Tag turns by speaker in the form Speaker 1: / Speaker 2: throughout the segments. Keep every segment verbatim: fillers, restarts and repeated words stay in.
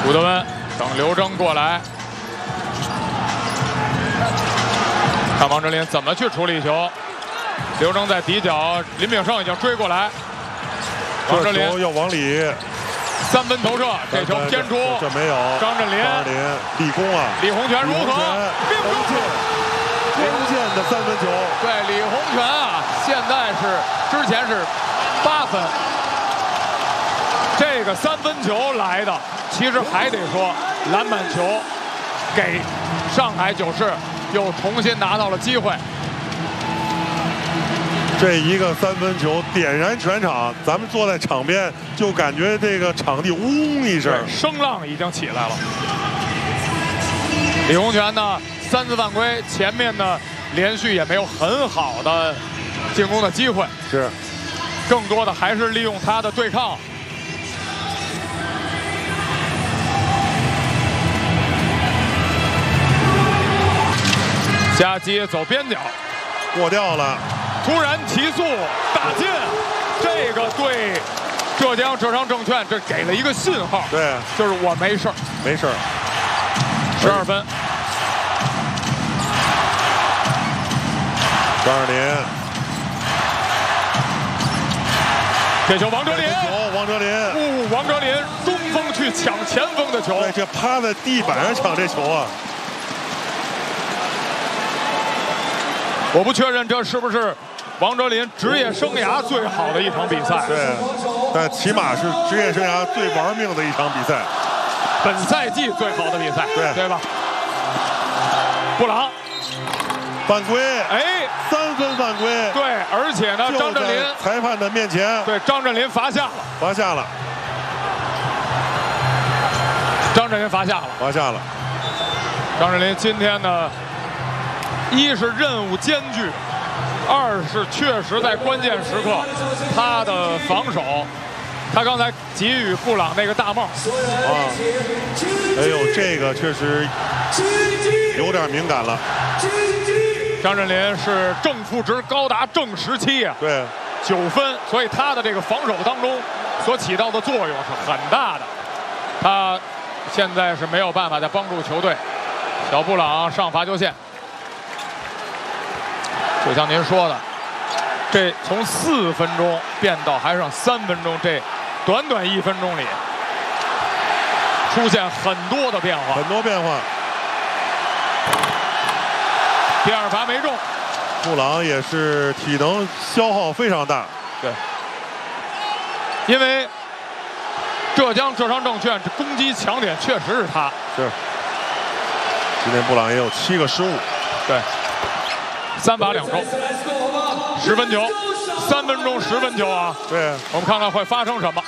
Speaker 1: 古德温等刘铮过来，看王哲林怎么去处理球。刘铮在底角，林炳胜已经追过来，王哲林
Speaker 2: 要往里。
Speaker 1: 三分投射，这球偏出，
Speaker 2: 这没有。
Speaker 1: 张镇麟，
Speaker 2: 张镇麟立功啊！
Speaker 1: 李洪权如何？命中！
Speaker 2: 关键的三分球。
Speaker 1: 对，李洪权啊，现在是之前是八分，这个三分球来的，其实还得说篮板球给上海九市又重新拿到了机会。
Speaker 2: 这一个三分球点燃全场，咱们坐在场边就感觉这个场地嗡一声，
Speaker 1: 声浪已经起来了。李洪权呢，三次犯规，前面呢连续也没有很好的进攻的机会，
Speaker 2: 是，
Speaker 1: 更多的还是利用他的对抗。夹击走边角，
Speaker 2: 过掉了。
Speaker 1: 突然提速打进，这个对浙江浙商证券这给了一个信号，
Speaker 2: 对，
Speaker 1: 就是我没事儿，
Speaker 2: 没事儿。
Speaker 1: 十二分，
Speaker 2: 张镇麟，
Speaker 1: 这球王哲林，
Speaker 2: 球王哲林，
Speaker 1: 呜、哦，王哲林中锋去抢前锋的球，
Speaker 2: 对，这趴在地板上抢这球啊！
Speaker 1: 我不确认这是不是王哲林职业生涯最好的一场比赛。
Speaker 2: 对，但起码是职业生涯最玩命的一场比赛，
Speaker 1: 本赛季最好的比赛，
Speaker 2: 对
Speaker 1: 对吧？布朗
Speaker 2: 犯规，
Speaker 1: 哎，
Speaker 2: 三分犯规，
Speaker 1: 对，而且呢，张镇麟
Speaker 2: 裁判的面前，
Speaker 1: 对，张镇麟罚下了，
Speaker 2: 罚下了，
Speaker 1: 张镇麟罚下了，
Speaker 2: 罚下了。
Speaker 1: 张镇麟今天呢？ 一是任务艰巨，二是确实在关键时刻，他的防守，他刚才给予布朗那个大帽，
Speaker 2: 啊，哎呦，这个确实有点敏感了。
Speaker 1: 张镇麟是正负值高达正十七呀，
Speaker 2: 对，
Speaker 1: 九分，所以他的这个防守当中所起到的作用是很大的。他现在是没有办法再帮助球队。小布朗上罚球线。 就像您说的，这从四分钟变到还剩三分钟，这短短一分钟里出现很多的变化，
Speaker 2: 很多变化。
Speaker 1: 第二罚没中，
Speaker 2: 布朗也是体能消耗非常大。
Speaker 1: 对，因为浙江浙商证券这攻击强点确实是他。
Speaker 2: 是。今天布朗也有七个失误。
Speaker 1: 对。 三罚两中，十分球，三分钟十分球啊！
Speaker 2: 对，
Speaker 1: 我们看看会发生什么。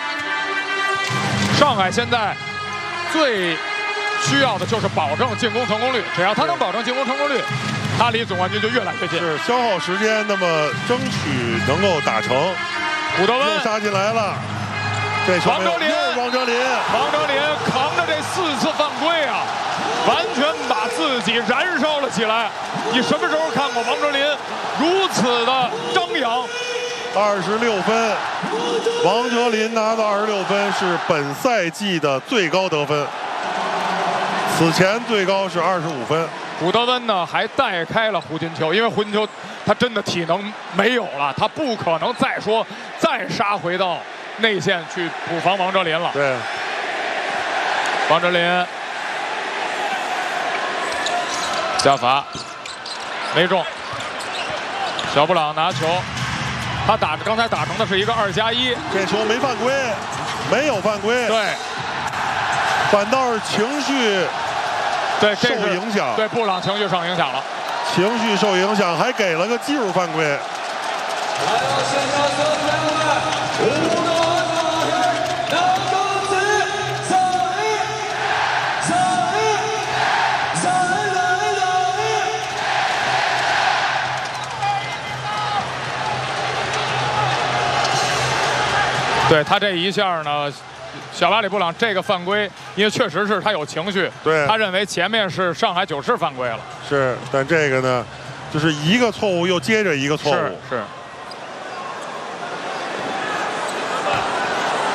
Speaker 1: 上海现在最需要的就是保证进攻成功率，只要他能保证进攻成功率，他离总冠军就越来越近。
Speaker 2: 是消耗时间，那么争取能够打成。
Speaker 1: 古德温
Speaker 2: 又杀进来了，这球
Speaker 1: 王哲林，
Speaker 2: 王哲林，
Speaker 1: 王哲林扛着这四次犯规啊！ 完全把自己燃烧了起来。你什么时候看过王哲林如此的张扬？
Speaker 2: 二十六分，王哲林拿到二十六分是本赛季的最高得分，此前最高是二十五分。
Speaker 1: 古德温呢还带开了胡金秋，因为胡金秋他真的体能没有了，他不可能再说再杀回到内线去补防王哲林了。
Speaker 2: 对，
Speaker 1: 王哲林。 加罚，没中。小布朗拿球，他打刚才打成的是一个二加一，
Speaker 2: 这球没犯规，没有犯规。
Speaker 1: 对，
Speaker 2: 反倒是情绪
Speaker 1: 对
Speaker 2: 受影响。
Speaker 1: 对，布朗情绪受影响了，
Speaker 2: 情绪受影响，还给了个技术犯规。
Speaker 1: 对他这一下呢，小巴里布朗这个犯规，因为确实是他有情绪，
Speaker 2: 对，
Speaker 1: 他认为前面是上海九市犯规了，
Speaker 2: 是，但这个呢，就是一个错误又接着一个错误，
Speaker 1: 是是。